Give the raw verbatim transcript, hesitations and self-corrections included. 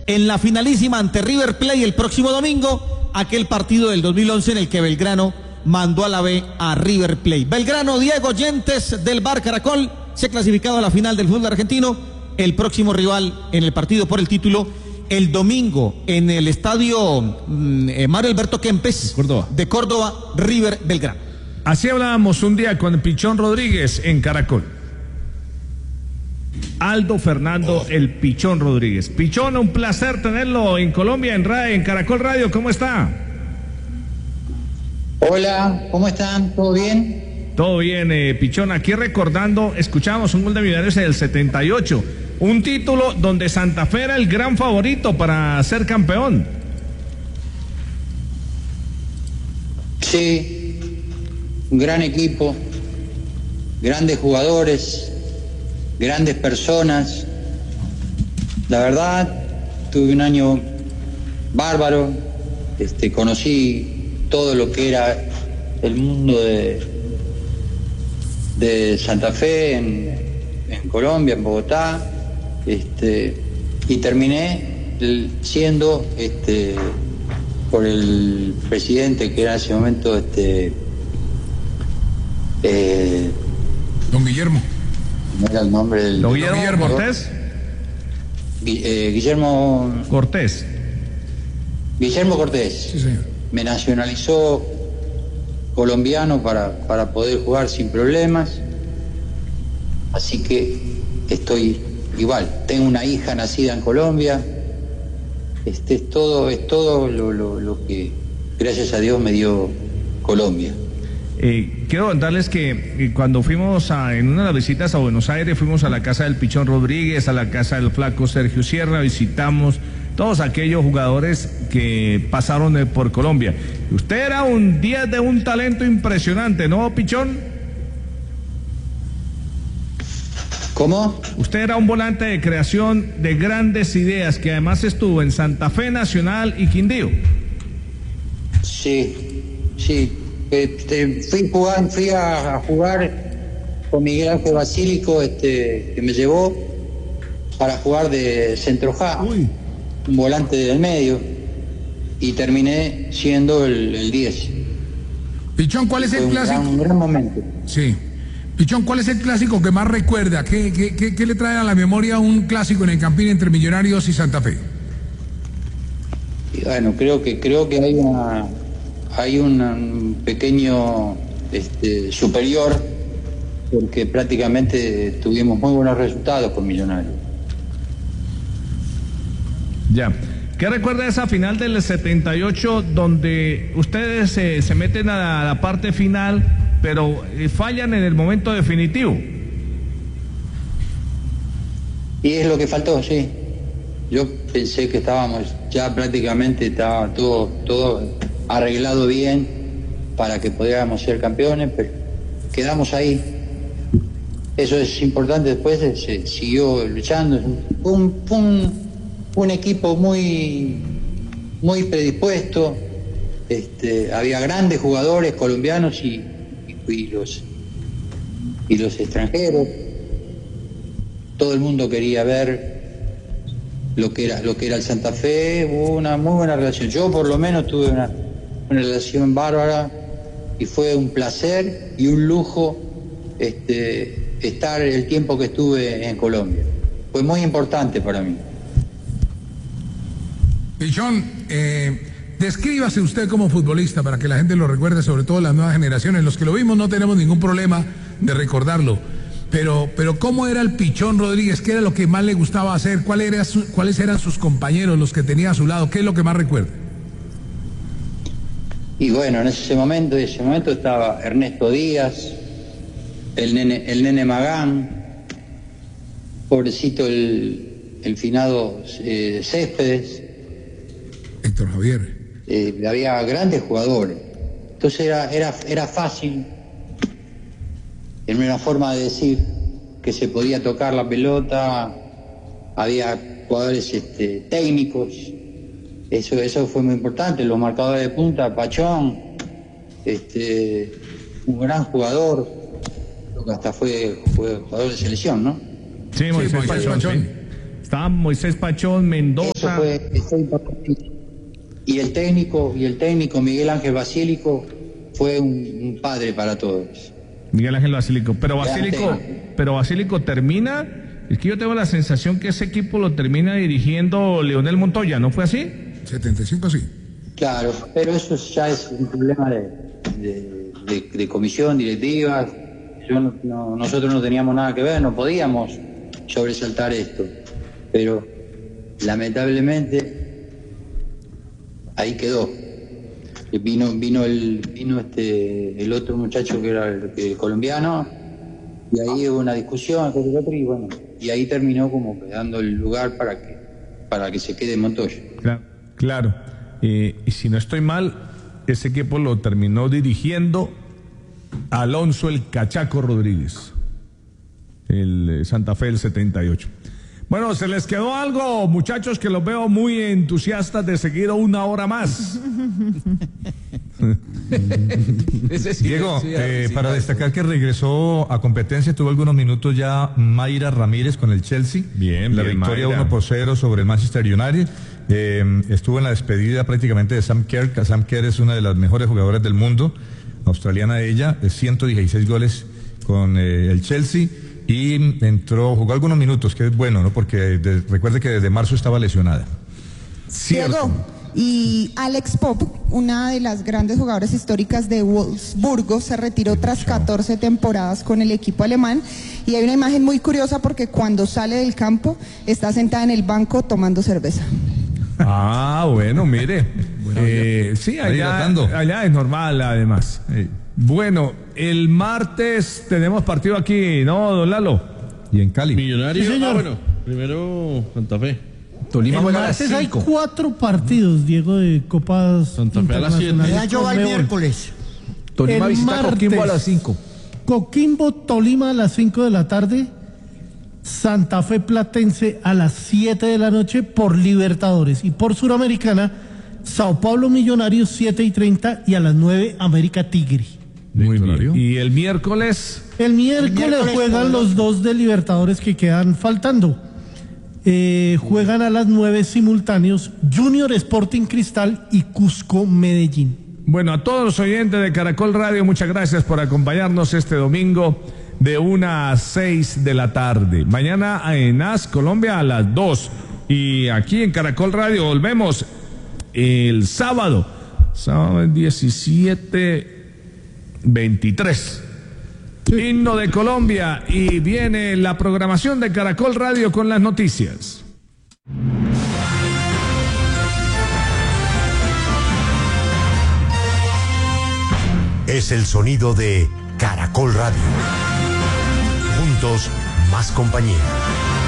en la finalísima ante River Plate el próximo domingo, aquel partido del dos mil once en el que Belgrano mandó a la B a River Plate. Belgrano, Diego Yentes del Bar Caracol, se ha clasificado a la final del fútbol argentino. El próximo rival en el partido por el título, el domingo en el estadio eh, Mario Alberto Kempes Córdoba. de Córdoba, River Belgrano. Así hablábamos un día con Pichón Rodríguez en Caracol. Aldo Fernando El Pichón Rodríguez. Pichón, un placer tenerlo en Colombia, en, Ra en Caracol Radio. ¿Cómo está? Hola, ¿cómo están? ¿Todo bien? Todo bien, eh, Pichón. Aquí recordando, escuchamos un gol de Millonarios en el setenta y ocho. Un título donde Santa Fe era el gran favorito para ser campeón. Sí, un gran equipo, grandes jugadores, grandes personas. La verdad, tuve un año bárbaro. Este, conocí todo lo que era el mundo de, de Santa Fe en, en Colombia, en Bogotá, este, y terminé siendo este, por el presidente que era en ese momento este, eh, don Guillermo. No era el nombre del... ¿Don Guillermo, Guillermo Cortés? Eh, Guillermo... Cortés. Guillermo Cortés. Sí, señor. Me nacionalizó colombiano para, para poder jugar sin problemas. Así que estoy igual. Tengo una hija nacida en Colombia. Este es todo, es todo lo, lo, lo que, gracias a Dios, me dio Colombia. Eh, quiero contarles que eh, cuando fuimos a, en una de las visitas a Buenos Aires, fuimos a la casa del Pichón Rodríguez, a la casa del flaco Sergio Sierra, visitamos todos aquellos jugadores que pasaron eh, por Colombia. Usted era un diez de un talento impresionante, ¿no, Pichón? ¿Cómo? Usted era un volante de creación de grandes ideas, que además estuvo en Santa Fe, Nacional y Quindío. Sí, sí. Este, fui, jugar, fui a, a jugar con Miguel Ángel Basílico, este, que me llevó para jugar de centroja, un volante del medio, y terminé siendo el, el diez. Pichón, ¿cuál es el un clásico? Gran, un gran momento. Sí. Pichón, ¿cuál es el clásico que más recuerda? ¿Qué, qué, qué, qué le trae a la memoria un clásico en el Campín entre Millonarios y Santa Fe? Y bueno, creo que creo que hay una hay un pequeño este, superior, porque prácticamente tuvimos muy buenos resultados con Millonarios. Ya. ¿Qué recuerda de esa final del setenta y ocho donde ustedes se, se meten a la, a la parte final, pero eh, fallan en el momento definitivo? Y es lo que faltó, sí. Yo pensé que estábamos ya prácticamente, estaba todo, todo arreglado bien para que pudiéramos ser campeones, pero quedamos ahí. Eso es importante. Después se siguió luchando. Un, un, un equipo muy, muy predispuesto. Este, había grandes jugadores colombianos y, y, y los y los extranjeros. Todo el mundo quería ver lo que era lo que era el Santa Fe. Hubo una muy buena relación. Yo por lo menos tuve una, una relación bárbara y fue un placer y un lujo este, estar el tiempo que estuve en Colombia. Fue muy importante para mí. Pichón, eh, descríbase usted como futbolista para que la gente lo recuerde, sobre todo las nuevas generaciones. Los que lo vimos no tenemos ningún problema de recordarlo. Pero, pero ¿cómo era el Pichón Rodríguez? ¿Qué era lo que más le gustaba hacer? ¿Cuál era su, ¿Cuáles eran sus compañeros, los que tenía a su lado? ¿Qué es lo que más recuerda? Y bueno, en ese momento, en ese momento estaba Ernesto Díaz, el nene, el nene Magán, pobrecito el, el finado eh, Céspedes. Héctor Javier. Eh, había grandes jugadores. Entonces era, era, era fácil, en una forma de decir que se podía tocar la pelota, había jugadores este, técnicos, eso, eso fue muy importante, los marcadores de punta, Pachón, este, un gran jugador, creo que hasta fue, fue jugador de selección, ¿no? Sí, Moisés sí, Moisés Pachón, Pachón. sí. estaban Moisés Pachón, Mendoza. Eso fue, fue importante. Y el técnico, y el técnico Miguel Ángel Basílico fue un, un padre para todos. Miguel Ángel Basílico. Pero Basílico, Grande. pero Basílico termina. Es que yo tengo la sensación que ese equipo lo termina dirigiendo Leonel Montoya, ¿no fue así? setenta y cinco sí. Claro, pero eso ya es un problema de, de, de, de comisión directiva. Yo no, no, nosotros no teníamos nada que ver, no podíamos sobresaltar esto, pero lamentablemente ahí quedó. Vino, vino el, vino este, el otro muchacho que era el, el colombiano, y ahí hubo una discusión, y bueno, y ahí terminó como quedando el lugar para que, para que se quede Montoya. Claro, claro. Eh, y si no estoy mal, ese equipo lo terminó dirigiendo Alonso el Cachaco Rodríguez, el eh, Santa Fe del setenta y ocho. Bueno, ¿se les quedó algo, muchachos, que los veo muy entusiastas de seguir una hora más? Diego, eh, para destacar que regresó a competencia, tuvo algunos minutos ya Mayra Ramírez con el Chelsea. Bien, la bien, victoria Mayra. uno por cero sobre el Manchester United. Eh, estuvo en la despedida prácticamente de Sam Kerr. Sam Kerr es una de las mejores jugadoras del mundo, australiana ella, de ciento dieciséis goles con eh, el Chelsea. Y entró, jugó algunos minutos, que es bueno, ¿no? Porque de, recuerde que desde marzo estaba lesionada. Cierto. Diego, y Alex Pop, una de las grandes jugadoras históricas de Wolfsburgo, se retiró tras catorce temporadas con el equipo alemán. Y hay una imagen muy curiosa porque cuando sale del campo está sentada en el banco tomando cerveza. Ah, bueno, mire. Bueno, eh, sí, allá, hidratando. allá es normal, además. Eh, bueno, el martes tenemos partido aquí, ¿no, don Lalo? Y en Cali. Millonarios. Sí, señor. Ah, bueno, primero Santa Fe. Tolima El juega a las martes hay cinco. cuatro partidos, Diego, de Copas Santa Fe a las siete. internacionales. Ya yo va el Conmebol. miércoles. Tolima el visita martes. Coquimbo a las cinco. Coquimbo, Tolima a las cinco de la tarde. Santa Fe Platense a las siete de la noche por Libertadores. Y por Suramericana, Sao Paulo Millonarios siete y treinta y a las nueve América Tigre. Muy bien. Y el miércoles, El miércoles, miércoles juegan poderoso. los dos de Libertadores que quedan faltando. Eh, juegan a las nueve simultáneos Junior Sporting Cristal y Cusco Medellín. bueno, a todos los oyentes de Caracol Radio, muchas gracias por acompañarnos este domingo de una a seis de la tarde. Mañana en A S Colombia a las dos. Y aquí en Caracol Radio volvemos el sábado, sábado diecisiete veintitrés. Himno de Colombia y viene la programación de Caracol Radio con las noticias. Es el sonido de Caracol Radio. Juntos, más compañía.